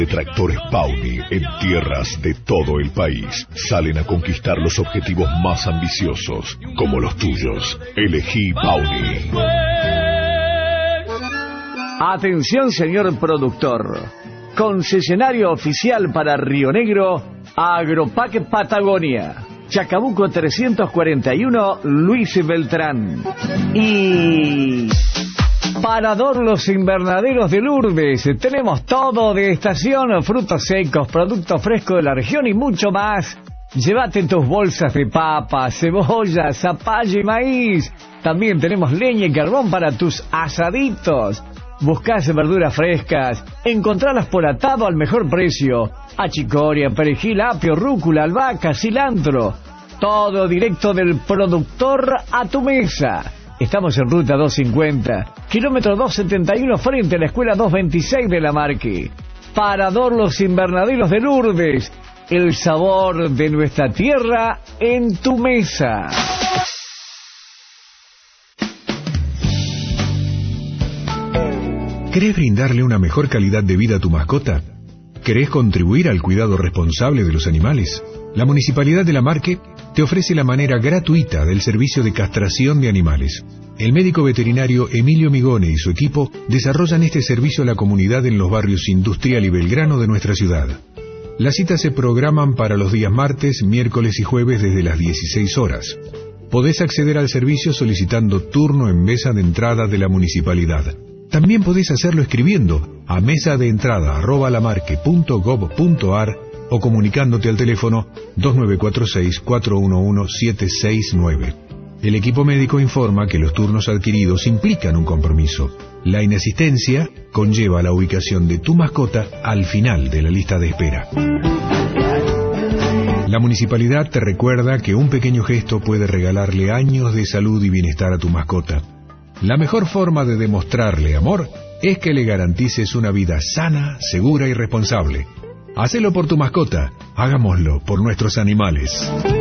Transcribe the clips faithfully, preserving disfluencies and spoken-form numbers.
De Tractores Pauni en tierras de todo el país salen a conquistar los objetivos más ambiciosos, como los tuyos. Elegí Pauni. Atención, señor productor. Concesionario oficial para Río Negro, Agropac Patagonia. Chacabuco trescientos cuarenta y uno, Luis Beltrán. Y... Parador Los Invernaderos de Lourdes. Tenemos todo de estación, frutos secos, productos frescos de la región y mucho más. Llévate tus bolsas de papas, cebolla, zapallo y maíz. También tenemos leña y carbón para tus asaditos. Buscás verduras frescas, encontralas por atado al mejor precio. Achicoria, perejil, apio, rúcula, albahaca, cilantro. Todo directo del productor a tu mesa. Estamos en ruta doscientos cincuenta, kilómetro doscientos setenta y uno, frente a la escuela doscientos veintiséis de La Marque. Parador Los Invernaderos de Lourdes, el sabor de nuestra tierra en tu mesa. ¿Querés brindarle una mejor calidad de vida a tu mascota? ¿Querés contribuir al cuidado responsable de los animales? La Municipalidad de La Marque te ofrece la manera gratuita del servicio de castración de animales. El médico veterinario Emilio Migone y su equipo desarrollan este servicio a la comunidad en los barrios Industrial y Belgrano de nuestra ciudad. Las citas se programan para los días martes, miércoles y jueves desde las dieciséis horas. Podés acceder al servicio solicitando turno en mesa de entrada de la Municipalidad. También podés hacerlo escribiendo a mesa de entrada arroba lamarque punto gob punto ar o comunicándote al teléfono dos nueve cuatro seis, cuatro uno uno, siete seis nueve. El equipo médico informa que los turnos adquiridos implican un compromiso. La inasistencia conlleva la ubicación de tu mascota al final de la lista de espera. La municipalidad te recuerda que un pequeño gesto puede regalarle años de salud y bienestar a tu mascota. La mejor forma de demostrarle amor es que le garantices una vida sana, segura y responsable. Hacelo por tu mascota, hagámoslo por nuestros animales.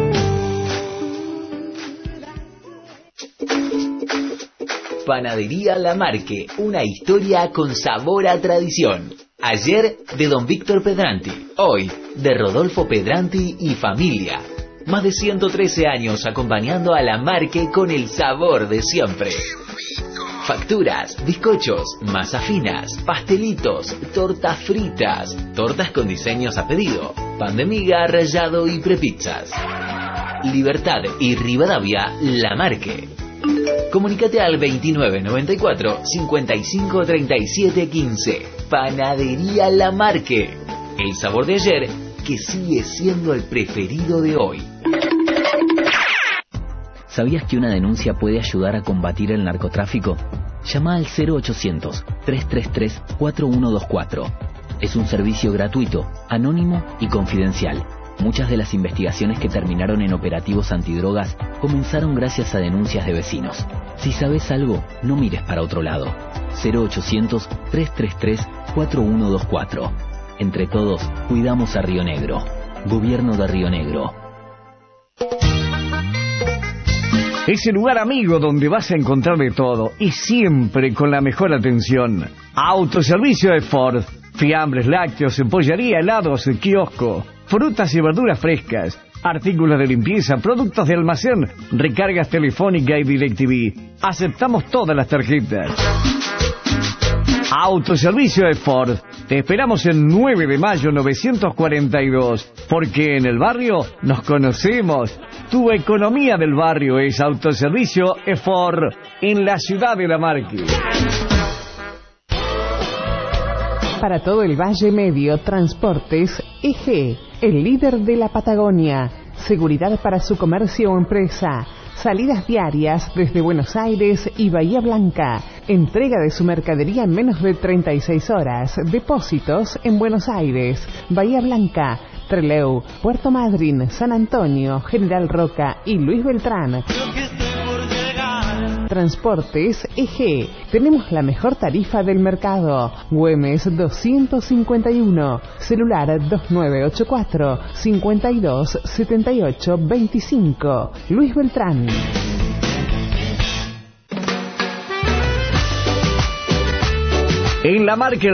Panadería La Marque, una historia con sabor a tradición. Ayer de don Víctor Pedranti, hoy de Rodolfo Pedranti y familia. Más de ciento trece años acompañando a La Marque con el sabor de siempre. Facturas, bizcochos, masas finas, pastelitos, tortas fritas, tortas con diseños a pedido, pan de miga, rallado y prepizzas. Libertad y Rivadavia, La Marque. Comunícate al veintinueve noventa y cuatro, cincuenta y cinco, treinta y siete, quince. Panadería La Marque. El sabor de ayer que sigue siendo el preferido de hoy. ¿Sabías que una denuncia puede ayudar a combatir el narcotráfico? Llama al cero ochocientos, trescientos treinta y tres, cuarenta y uno veinticuatro. Es un servicio gratuito, anónimo y confidencial. Muchas de las investigaciones que terminaron en operativos antidrogas comenzaron gracias a denuncias de vecinos. Si sabes algo, no mires para otro lado. cero ochocientos, trescientos treinta y tres, cuarenta y uno veinticuatro. Entre todos, cuidamos a Río Negro. Gobierno de Río Negro. Ese lugar amigo donde vas a encontrar de todo y siempre con la mejor atención. Autoservicio de Ford. Fiambres, lácteos, pollería, helados, kiosco. Frutas y verduras frescas. Artículos de limpieza, productos de almacén, recargas telefónicas y DirecTV. Aceptamos todas las tarjetas. Autoservicio de Ford. Te esperamos el nueve de mayo novecientos cuarenta y dos, porque en el barrio nos conocemos. Tu economía del barrio es Autoservicio Ford en la ciudad de La Marque. Para todo el Valle Medio, Transportes E G, el líder de la Patagonia. Seguridad para su comercio o empresa. Salidas diarias desde Buenos Aires y Bahía Blanca. Entrega de su mercadería en menos de treinta y seis horas. Depósitos en Buenos Aires, Bahía Blanca, Trelew, Puerto Madryn, San Antonio, General Roca y Luis Beltrán. Transportes E G. Tenemos la mejor tarifa del mercado. Güemes doscientos cincuenta y uno. Celular dos nueve ocho cuatro, cinco dos, siete ocho dos cinco. Luis Beltrán. En La Marque